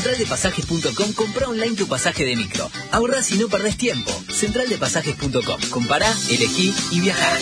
centraldepasajes.com, compra online tu pasaje de micro. Ahorrás y no perdés tiempo. Centraldepasajes.com. Compará, elegí y viajá.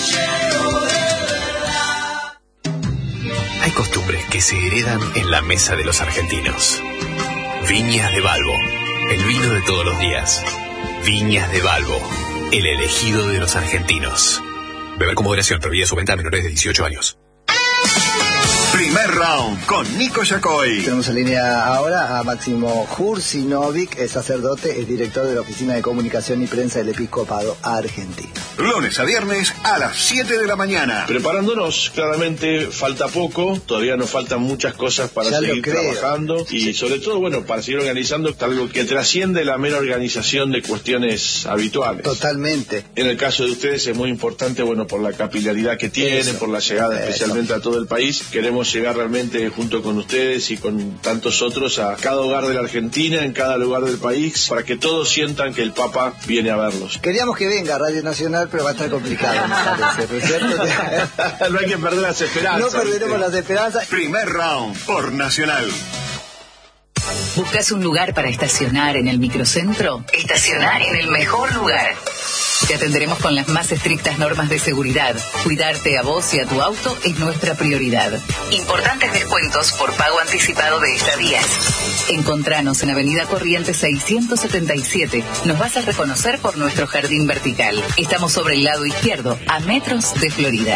Hay costumbres que se heredan en la mesa de los argentinos. Viñas de Balbo, el vino de todos los días. Viñas de Balbo, el elegido de los argentinos. Beber con moderación, prohibida su venta a menores de 18 años. Primer round con Nico Yacoy. Tenemos en línea ahora a Máximo Jursinovic, es sacerdote, es director de la Oficina de Comunicación y Prensa del Episcopado Argentino. Lunes a viernes a las 7 de la mañana. Preparándonos, claramente falta poco, todavía nos faltan muchas cosas para seguir trabajando y sobre todo, bueno, para seguir organizando algo que trasciende la mera organización de cuestiones habituales. Totalmente. En el caso de ustedes es muy importante, bueno, por la capilaridad que tienen, por la llegada especialmente a todo el país. Queremos llegar realmente junto con ustedes y con tantos otros a cada hogar de la Argentina, en cada lugar del país, para que todos sientan que el Papa viene a verlos. Queríamos que venga a Radio Nacional, pero va a estar complicado, me parece, ¿no es cierto? No hay que perder las esperanzas. No perderemos las esperanzas. Primer round por Nacional. ¿Buscas un lugar para estacionar en el microcentro? Estacionar en el mejor lugar. Te atenderemos con las más estrictas normas de seguridad. Cuidarte a vos y a tu auto es nuestra prioridad. Importantes descuentos por pago anticipado de estadías. Encontranos en Avenida Corrientes 677. Nos vas a reconocer por nuestro jardín vertical. Estamos sobre el lado izquierdo, a metros de Florida.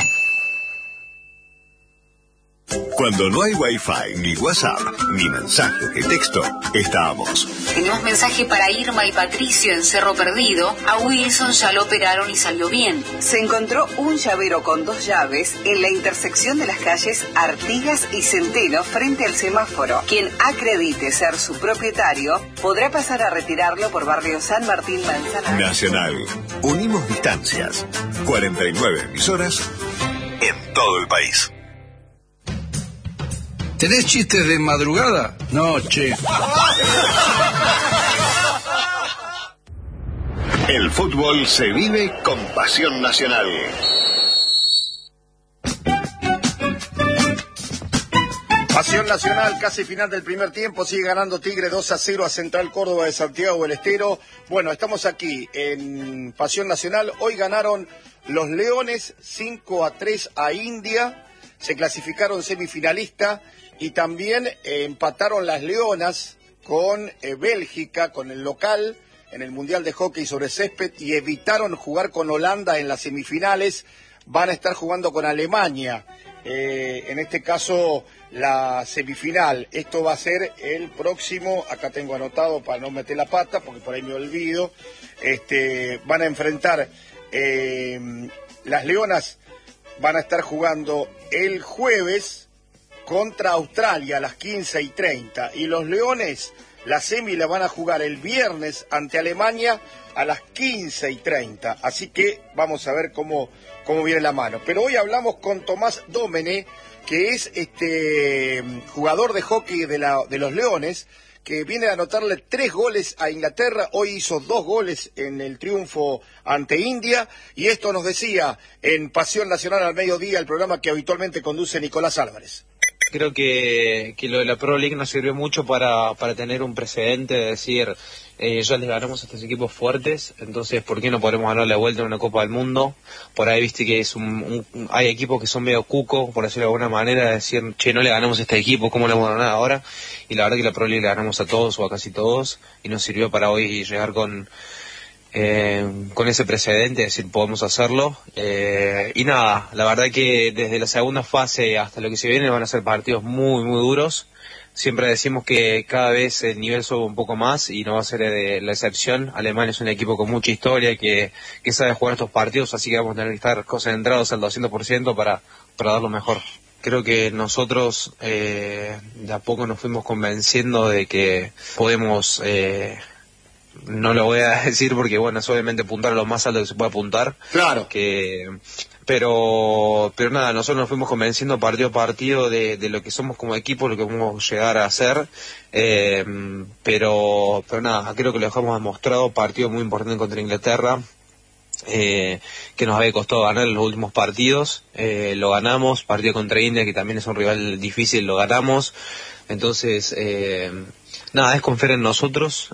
Cuando no hay Wi-Fi, ni WhatsApp, ni mensaje de texto, estamos. Tenemos mensaje para Irma y Patricio en Cerro Perdido. A Wilson ya lo operaron y salió bien. Se encontró un llavero con 2 llaves en la intersección de las calles Artigas y Centeno frente al semáforo. Quien acredite ser su propietario podrá pasar a retirarlo por barrio San Martín Manzanares. Nacional. Unimos distancias. 49 emisoras en todo el país. ¿Tenés chistes de madrugada? No, che. El fútbol se vive con pasión nacional. Pasión nacional, casi final del primer tiempo, sigue ganando Tigre 2-0 a Central Córdoba de Santiago del Estero. Bueno, estamos aquí en Pasión Nacional. Hoy ganaron los Leones 5-3 a India, se clasificaron semifinalista. Y también empataron las Leonas con Bélgica, con el local, en el Mundial de Hockey sobre Césped, y evitaron jugar con Holanda en las semifinales. Van a estar jugando con Alemania, en este caso la semifinal. Esto va a ser el próximo, acá tengo anotado para no meter la pata, porque por ahí me olvido. Van a enfrentar, las Leonas van a estar jugando el jueves contra Australia a las 15:30. Y los Leones, la semi la van a jugar el viernes ante Alemania a las 15:30. Así que vamos a ver cómo viene la mano. Pero hoy hablamos con Tomás Domene, que es jugador de hockey de los Leones, que viene a anotarle 3 goles a Inglaterra. Hoy hizo 2 goles en el triunfo ante India. Y esto nos decía en Pasión Nacional al mediodía, el programa que habitualmente conduce Nicolás Álvarez. Creo que lo de la Pro League nos sirvió mucho para tener un precedente de decir, ya les ganamos a estos equipos fuertes, entonces ¿por qué no podemos darle la vuelta en una Copa del Mundo? Por ahí viste que es hay equipos que son medio cuco, por decirlo de alguna manera, de decir, che, no le ganamos a este equipo, ¿cómo le vamos a ganar ahora? Y la verdad que la Pro League le ganamos a todos o a casi todos, y nos sirvió para hoy llegar con ese precedente, es decir, podemos hacerlo. Y nada, la verdad que desde la segunda fase hasta lo que se viene van a ser partidos muy, muy duros. Siempre decimos que cada vez el nivel sube un poco más y no va a ser la excepción. Alemania es un equipo con mucha historia que sabe jugar estos partidos, así que vamos a tener que estar concentrados al 200% para dar lo mejor. Creo que nosotros de a poco nos fuimos convenciendo de que podemos... no lo voy a decir porque, bueno, es obviamente apuntar a lo más alto que se puede apuntar. Claro. Pero nada, nosotros nos fuimos convenciendo partido a partido de lo que somos como equipo, lo que podemos llegar a hacer. Pero nada, creo que lo dejamos demostrado. Partido muy importante contra Inglaterra, que nos había costado ganar en los últimos partidos. Lo ganamos. Partido contra India, que también es un rival difícil, lo ganamos. Entonces... Nada, es confiar en nosotros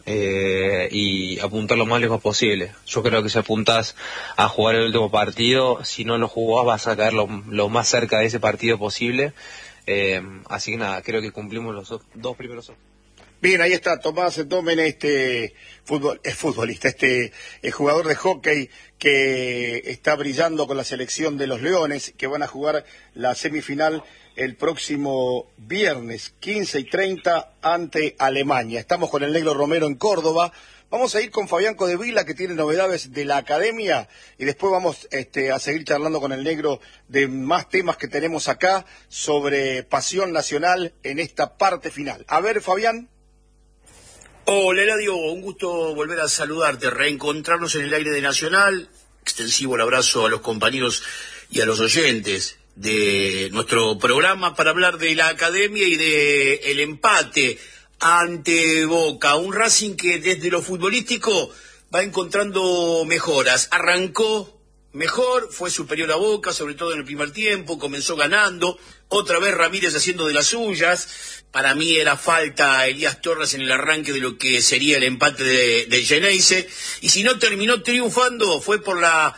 y apuntar lo más lejos posible. Yo creo que si apuntás a jugar el último partido, si no lo jugás vas a caer lo más cerca de ese partido posible. Así que nada, creo que cumplimos los dos primeros. Bien, ahí está Tomás Domene, futbolista, jugador de hockey que está brillando con la selección de los Leones, que van a jugar la semifinal el próximo viernes 15:30 ante Alemania. Estamos con el Negro Romero en Córdoba. Vamos a ir con Fabián Codevila, que tiene novedades de la academia, y después vamos a seguir charlando con el Negro de más temas que tenemos acá sobre Pasión Nacional en esta parte final. A ver, Fabián. Hola, Eladio, un gusto volver a saludarte, reencontrarnos en el aire de Nacional. Extensivo el abrazo a los compañeros y a los oyentes de nuestro programa para hablar de la academia y de el empate ante Boca. Un Racing que desde lo futbolístico va encontrando mejoras. Arrancó mejor, fue superior a Boca, sobre todo en el primer tiempo, comenzó ganando. Otra vez Ramírez haciendo de las suyas. Para mí era falta a Elías Torres en el arranque de lo que sería el empate de Geneise. Y si no terminó triunfando fue por la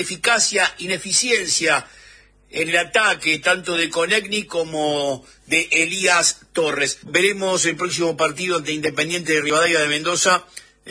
ineficiencia en el ataque, tanto de Konechny como de Elías Torres. Veremos el próximo partido ante Independiente de Rivadavia de Mendoza,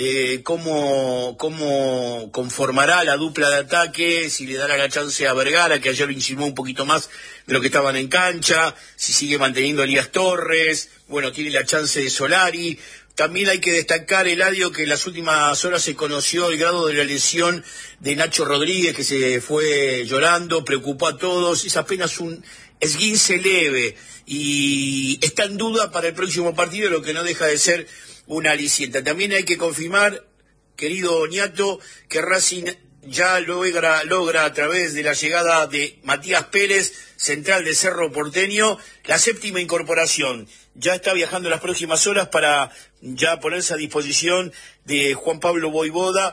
cómo conformará la dupla de ataque, si le dará la chance a Vergara, que ayer lo insinuó un poquito más de lo que estaban en cancha, si sigue manteniendo a Elías Torres, bueno, tiene la chance de Solari. También hay que destacar, Eladio, que en las últimas horas se conoció el grado de la lesión de Nacho Rodríguez, que se fue llorando, preocupó a todos, es apenas un esguince leve y está en duda para el próximo partido, lo que no deja de ser una aliciente. También hay que confirmar, querido Ñato, que Racing ya logra a través de la llegada de Matías Pérez, central de Cerro Porteño, la 7ª incorporación. Ya está viajando en las próximas horas para ya ponerse a disposición de Juan Pablo Voivoda,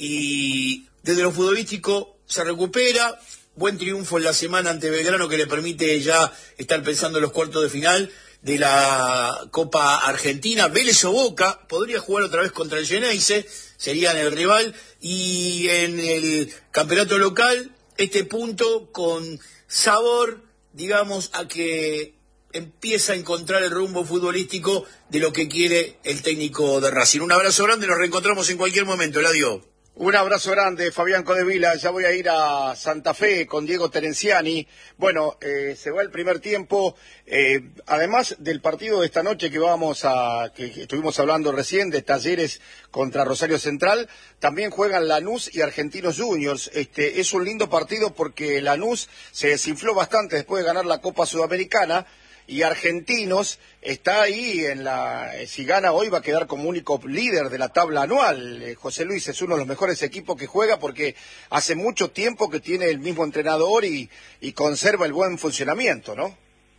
y desde lo futbolístico se recupera. Buen triunfo en la semana ante Belgrano, que le permite ya estar pensando en los cuartos de final de la Copa Argentina. Vélez o Boca podría jugar otra vez contra el Geneise, serían el rival, y en el campeonato local este punto con sabor, digamos, a que empieza a encontrar el rumbo futbolístico de lo que quiere el técnico de Racing. Un abrazo grande, nos reencontramos en cualquier momento, Eladio. Un abrazo grande, Fabián Codevila. Ya voy a ir a Santa Fe con Diego Terenciani. Bueno, se va el primer tiempo. Además del partido de esta noche que estuvimos hablando recién, de Talleres contra Rosario Central, también juegan Lanús y Argentinos Juniors. Es un lindo partido porque Lanús se desinfló bastante después de ganar la Copa Sudamericana, y Argentinos está ahí si gana hoy va a quedar como único líder de la tabla anual. José Luis, es uno de los mejores equipos que juega porque hace mucho tiempo que tiene el mismo entrenador y conserva el buen funcionamiento, ¿no?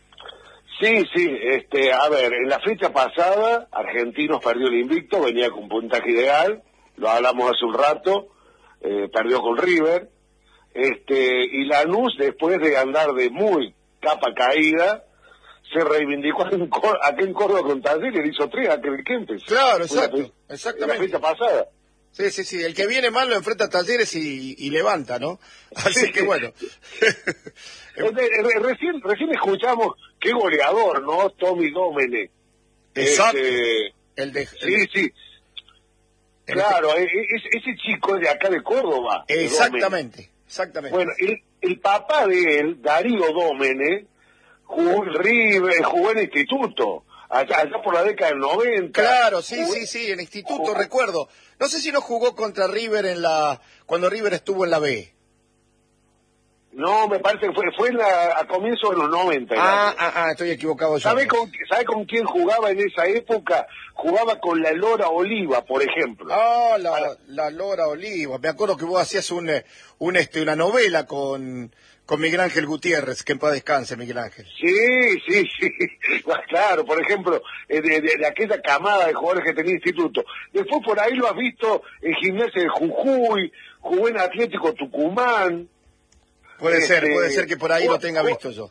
Sí, a ver, en la fecha pasada Argentinos perdió el invicto, venía con puntaje ideal, lo hablamos hace un rato, perdió con River, y Lanús, después de andar de muy capa caída, se reivindicó aquí en Córdoba con Talleres, le hizo 3 a aquel Kempes. Claro, exacto, exactamente. La fecha pasada. Sí, el que viene mal lo enfrenta a Talleres y levanta, ¿no? Así que bueno. Recién escuchamos qué goleador, ¿no? Tommy Domene. Exacto. Sí. Claro, ese chico es de acá de Córdoba. Exactamente. Bueno, el papá de él, Darío Domene, jugó en River, jugó en instituto, allá por la década del 90. Claro, sí, en instituto recuerdo. No sé si no jugó contra River cuando River estuvo en la B. No, me parece que fue a comienzos de los 90. Estoy equivocado yo. ¿Sabe con quién jugaba en esa época? Jugaba con la Lora Oliva, por ejemplo. La Lora Oliva. Me acuerdo que vos hacías una novela con Miguel Ángel Gutiérrez, que en paz descanse, Miguel Ángel. Sí. Claro, por ejemplo, de aquella camada de jugadores que tenía instituto. Después por ahí lo has visto en Gimnasia de Jujuy, jugó en Atlético Tucumán. Puede ser que por ahí lo tenga visto yo.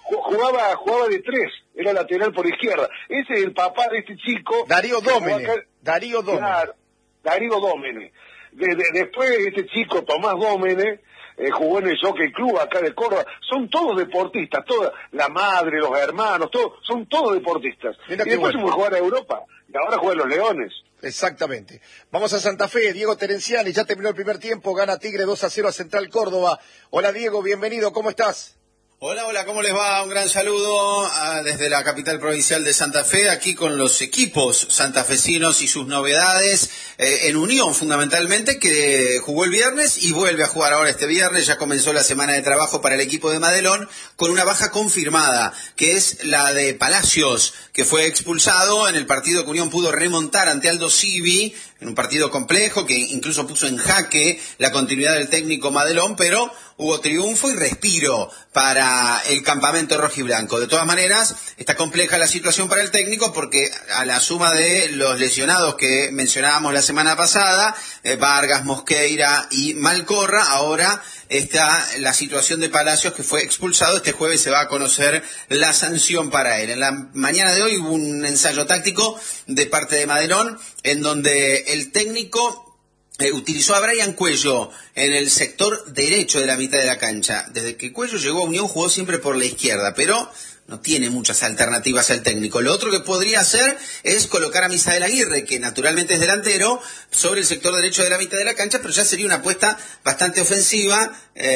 jugaba de 3, era lateral por izquierda. Ese es el papá de este chico. Darío Dómene. Claro, Darío Dómene. Después este chico, Tomás Dómene, jugó en el Jockey Club acá de Córdoba. Son todos deportistas, toda la madre, los hermanos, son todos deportistas. Mira, y después se fue a jugar a Europa, y ahora juega en los Leones. Exactamente. Vamos a Santa Fe, Diego Terenciani, ya terminó el primer tiempo, gana Tigre 2-0 a Central Córdoba. Hola Diego, bienvenido, ¿cómo estás? Hola, ¿cómo les va? Un gran saludo desde la capital provincial de Santa Fe, aquí con los equipos santafesinos y sus novedades, en Unión fundamentalmente, que jugó el viernes y vuelve a jugar ahora este viernes. Ya comenzó la semana de trabajo para el equipo de Madelón, con una baja confirmada, que es la de Palacios, que fue expulsado en el partido que Unión pudo remontar ante Aldo Civi, en un partido complejo que incluso puso en jaque la continuidad del técnico Madelón, pero hubo triunfo y respiro para el campamento rojiblanco. De todas maneras, está compleja la situación para el técnico porque a la suma de los lesionados que mencionábamos la semana pasada, Vargas, Mosqueira y Malcorra, ahora está la situación de Palacios, que fue expulsado. Este jueves se va a conocer la sanción para él. En la mañana de hoy hubo un ensayo táctico de parte de Madelón, en donde el técnico utilizó a Brian Cuello en el sector derecho de la mitad de la cancha. Desde que Cuello llegó a Unión jugó siempre por la izquierda, pero no tiene muchas alternativas al técnico. Lo otro que podría hacer es colocar a Misael Aguirre, que naturalmente es delantero, sobre el sector derecho de la mitad de la cancha, pero ya sería una apuesta bastante ofensiva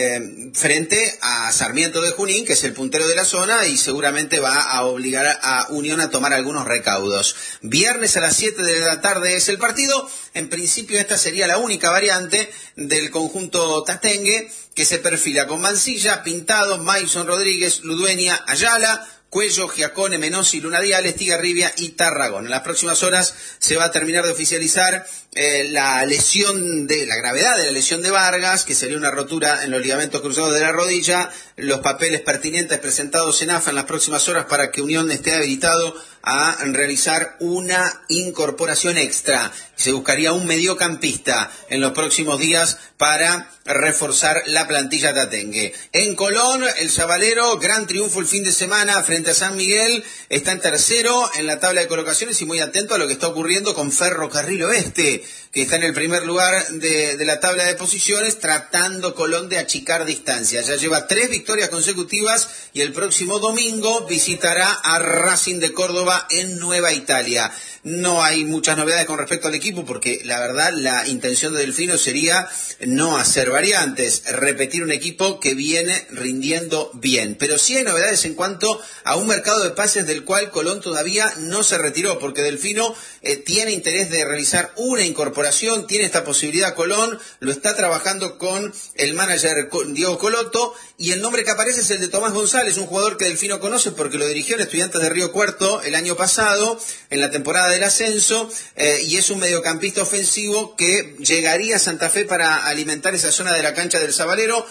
frente a Sarmiento de Junín, que es el puntero de la zona, y seguramente va a obligar a Unión a tomar algunos recaudos. Viernes a las 7 de la tarde es el partido. En principio esta sería la única variante del conjunto tatengue, que se perfila con Mancilla, Pintado, Maison Rodríguez, Ludueña, Ayala, Cuello, Giacone, Menossi, Lunadial, Estigarribia y Tarragón. En las próximas horas se va a terminar de oficializar la gravedad de la lesión de Vargas, que sería una rotura en los ligamentos cruzados de la rodilla. Los papeles pertinentes presentados en AFA en las próximas horas para que Unión esté habilitado a realizar una incorporación extra. Se buscaría un mediocampista en los próximos días para reforzar la plantilla tatengue. En Colón, el Sabalero, gran triunfo el fin de semana frente a San Miguel, está en tercero en la tabla de colocaciones y muy atento a lo que está ocurriendo con Ferrocarril Oeste, que está en el primer lugar de la tabla de posiciones, tratando Colón de achicar distancias. Ya lleva 3 victorias consecutivas y el próximo domingo visitará a Racing de Córdoba en Nueva Italia. No hay muchas novedades con respecto al equipo porque la verdad la intención de Delfino sería no hacer variantes, repetir un equipo que viene rindiendo bien. Pero sí hay novedades en cuanto a un mercado de pases del cual Colón todavía no se retiró, porque Delfino tiene interés de realizar una incorporación, tiene esta posibilidad Colón, lo está trabajando con el manager Diego Coloto, y el nombre que aparece es el de Tomás González, un jugador que Delfino conoce porque lo dirigió en Estudiantes de Río Cuarto el año pasado, en la temporada del ascenso, y es un mediocampista ofensivo que llegaría a Santa Fe para alimentar esa zona de la cancha del Sabalero.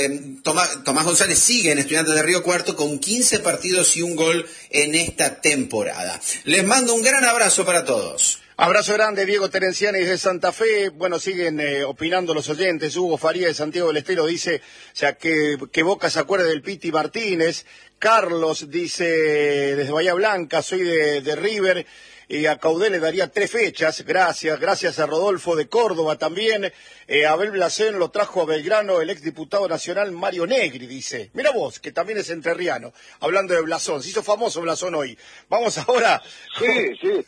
Tomás González sigue en Estudiantes de Río Cuarto con 15 partidos y un gol en esta temporada. Les mando un gran abrazo para todos. Abrazo grande, Diego Terenciani desde Santa Fe. Bueno, siguen opinando los oyentes. Hugo Faría de Santiago del Estero dice, o sea, que Boca se acuerde del Piti Martínez. Carlos dice, desde Bahía Blanca, soy de River. Y a Caudé le daría 3 fechas, gracias a Rodolfo de Córdoba también. Abel Blasén lo trajo a Belgrano el exdiputado nacional Mario Negri, dice. Mira vos, que también es entrerriano, hablando de Blasón, se hizo famoso Blasón hoy. Vamos ahora. Sí.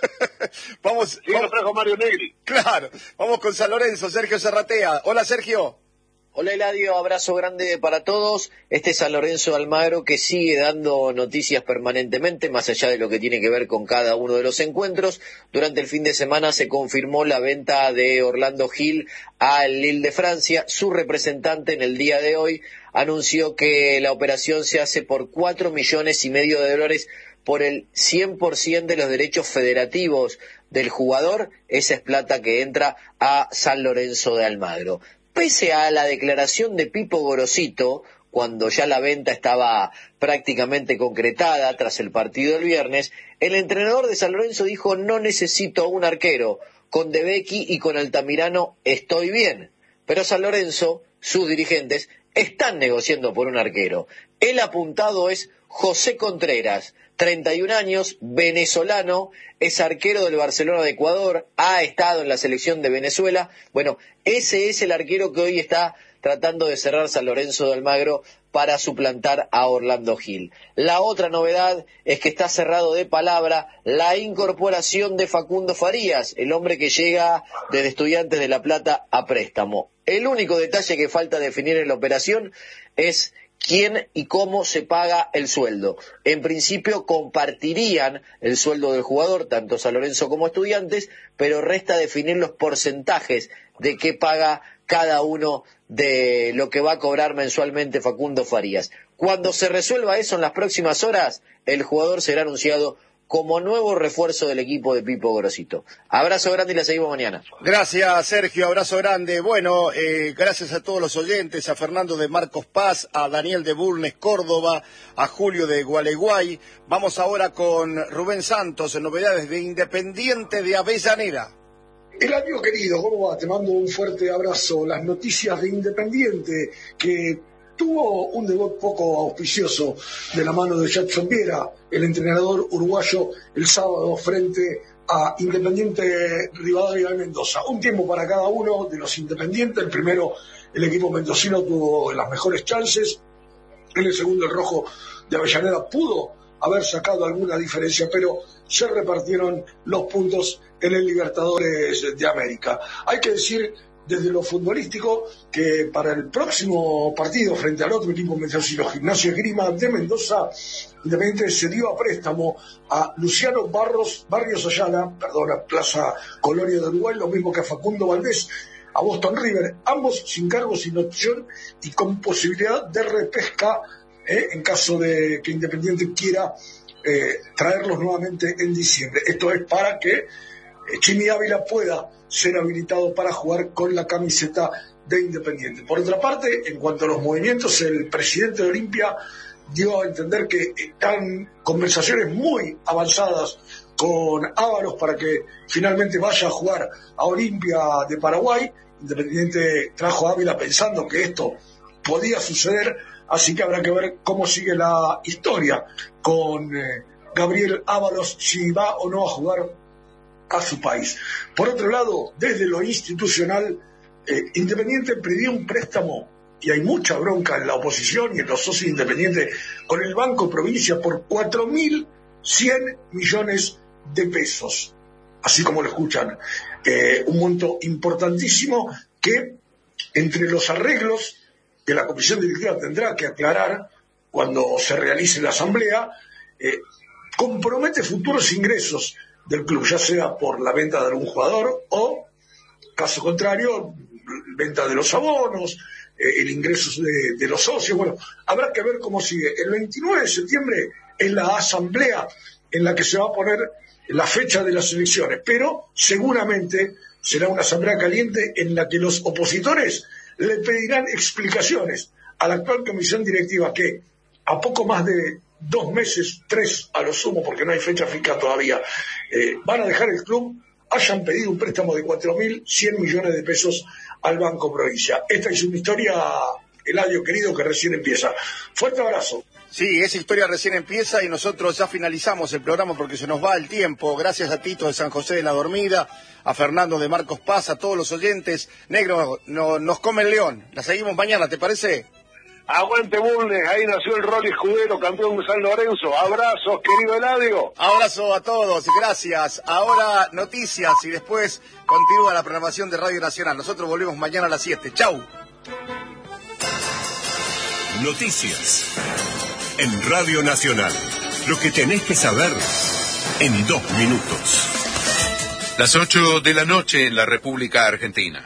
vamos, lo trajo Mario Negri. Claro, vamos con San Lorenzo, Sergio Serratea. Hola Sergio. Hola Eladio, abrazo grande para todos. Este es San Lorenzo de Almagro que sigue dando noticias permanentemente, más allá de lo que tiene que ver con cada uno de los encuentros. Durante el fin de semana se confirmó la venta de Orlando Gil al Lille de Francia. Su representante en el día de hoy anunció que la operación se hace por $4,5 millones por el 100% de los derechos federativos del jugador. Esa es plata que entra a San Lorenzo de Almagro. Pese a la declaración de Pipo Gorosito, cuando ya la venta estaba prácticamente concretada tras el partido del viernes, el entrenador de San Lorenzo dijo: no necesito un arquero, con De Becchi y con Altamirano estoy bien. Pero San Lorenzo, sus dirigentes, están negociando por un arquero. El apuntado es José Contreras, 31 años, venezolano, es arquero del Barcelona de Ecuador, ha estado en la selección de Venezuela. Bueno, ese es el arquero que hoy está tratando de cerrar San Lorenzo de Almagro para suplantar a Orlando Gil. La otra novedad es que está cerrado de palabra la incorporación de Facundo Farías, el hombre que llega desde Estudiantes de La Plata a préstamo. El único detalle que falta definir en la operación es quién y cómo se paga el sueldo. En principio compartirían el sueldo del jugador, tanto San Lorenzo como Estudiantes, pero resta definir los porcentajes de qué paga cada uno de lo que va a cobrar mensualmente Facundo Farías. Cuando se resuelva eso en las próximas horas, el jugador será anunciado como nuevo refuerzo del equipo de Pipo Gorosito. Abrazo grande y la seguimos mañana. Gracias, Sergio, abrazo grande. Bueno, gracias a todos los oyentes, a Fernando de Marcos Paz, a Daniel de Bulnes, Córdoba, a Julio de Gualeguay. Vamos ahora con Rubén Santos, en novedades de Independiente de Avellaneda. Eladio querido, ¿cómo va? Te mando un fuerte abrazo. Las noticias de Independiente, que tuvo un debut poco auspicioso de la mano de Jackson Viera, el entrenador uruguayo, el sábado frente a Independiente Rivadavia de Mendoza. Un tiempo para cada uno de los Independientes. El primero, el equipo mendocino tuvo las mejores chances. En el segundo, el rojo de Avellaneda pudo haber sacado alguna diferencia, pero se repartieron los puntos en el Libertadores de América. Hay que decir, desde lo futbolístico, que para el próximo partido frente al otro equipo mendocino, Gimnasia y Esgrima de Mendoza, Independiente se dio a préstamo a Luciano Barrios Ayala, a Plaza Colonia de Uruguay, lo mismo que a Facundo Valdés, a Boston River, ambos sin cargo, sin opción y con posibilidad de repesca en caso de que Independiente quiera traerlos nuevamente en diciembre. Esto es para que Chimi Ávila pueda ser habilitado para jugar con la camiseta de Independiente. Por otra parte, en cuanto a los movimientos, el presidente de Olimpia dio a entender que están conversaciones muy avanzadas con Ábalos para que finalmente vaya a jugar a Olimpia de Paraguay. Independiente trajo a Ávila pensando que esto podía suceder, así que habrá que ver cómo sigue la historia con Gabriel Ábalos, si va o no a jugar a su país. Por otro lado, desde lo institucional, Independiente pidió un préstamo, y hay mucha bronca en la oposición y en los socios independientes, con el Banco Provincia por 4.100 millones de pesos, así como lo escuchan, un monto importantísimo que, entre los arreglos que la comisión directiva tendrá que aclarar cuando se realice la asamblea, compromete futuros ingresos del club, ya sea por la venta de algún jugador o, caso contrario, venta de los abonos, el ingreso de los socios. Bueno, habrá que ver cómo sigue. El 29 de septiembre es la asamblea en la que se va a poner la fecha de las elecciones, pero seguramente será una asamblea caliente en la que los opositores le pedirán explicaciones a la actual comisión directiva, que a poco más de 2 meses, 3 a lo sumo, porque no hay fecha fija todavía, van a dejar el club, hayan pedido un préstamo de 4.100 millones de pesos al Banco Provincia. Esta es una historia, Eladio querido, que recién empieza. Fuerte abrazo. Sí, esa historia recién empieza y nosotros ya finalizamos el programa porque se nos va el tiempo. Gracias a Tito de San José de la Dormida, a Fernando de Marcos Paz, a todos los oyentes. Negro, nos come el león. La seguimos mañana, ¿te parece? Aguante Bulnes, ahí nació el Rolly Escudero, campeón de San Lorenzo. Abrazos, querido Eladio. Abrazo a todos, gracias. Ahora noticias y después continúa la programación de Radio Nacional. Nosotros volvemos mañana a las 7. Chau. Noticias en Radio Nacional. Lo que tenés que saber en 2 minutos. Las 8 de la noche en la República Argentina.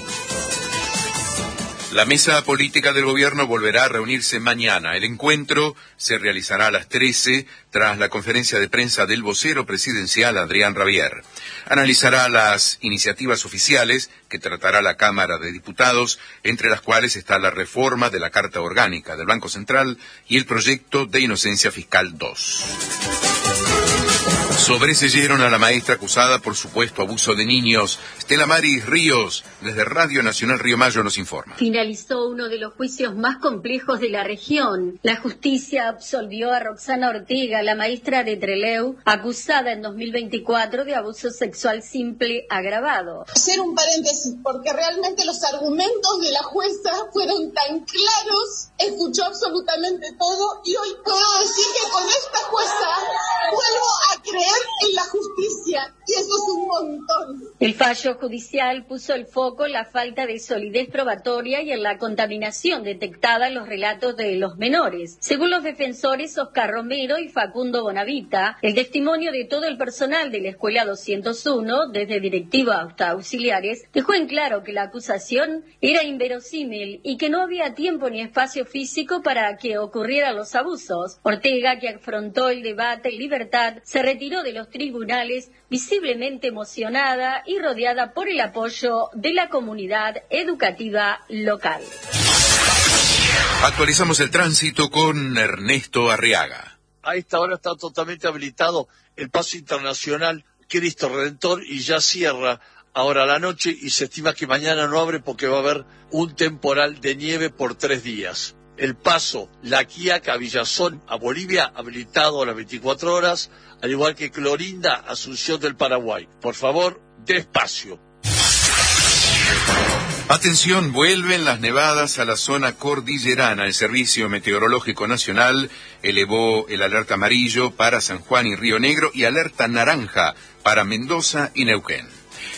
La mesa política del gobierno volverá a reunirse mañana. El encuentro se realizará a las 13 tras la conferencia de prensa del vocero presidencial Adrián Rabier. Analizará las iniciativas oficiales que tratará la Cámara de Diputados, entre las cuales está la reforma de la Carta Orgánica del Banco Central y el proyecto de Inocencia Fiscal 2. Sobreseyeron a la maestra acusada por supuesto abuso de niños. Stella Maris Ríos, desde Radio Nacional Río Mayo, nos informa. Finalizó uno de los juicios más complejos de la región. La justicia absolvió a Roxana Ortega, la maestra de Trelew, acusada en 2024 de abuso sexual simple agravado. Hacer un paréntesis, porque realmente los argumentos de la jueza fueron tan claros, escuchó absolutamente todo, y hoy puedo decir que con esta jueza vuelvo a creer en la justicia, y eso es un montón. El fallo judicial puso el foco en la falta de solidez probatoria y en la contaminación detectada en los relatos de los menores. Según los defensores Oscar Romero y Facundo Bonavita, el testimonio de todo el personal de la Escuela 201, desde directivos hasta auxiliares, dejó en claro que la acusación era inverosímil y que no había tiempo ni espacio físico para que ocurrieran los abusos. Ortega, que afrontó el debate en libertad, se retiró de los tribunales visiblemente emocionada y rodeada por el apoyo de la comunidad educativa local. Actualizamos el tránsito con Ernesto Arriaga. A esta hora está totalmente habilitado el paso internacional Cristo Redentor y ya cierra ahora la noche y se estima que mañana no abre porque va a haber un temporal de nieve por 3 días. El paso La Quiaca, Villazón a Bolivia, habilitado a las 24 horas, al igual que Clorinda, Asunción del Paraguay. Por favor, despacio. Atención, vuelven las nevadas a la zona cordillerana. El Servicio Meteorológico Nacional elevó el alerta amarillo para San Juan y Río Negro y alerta naranja para Mendoza y Neuquén.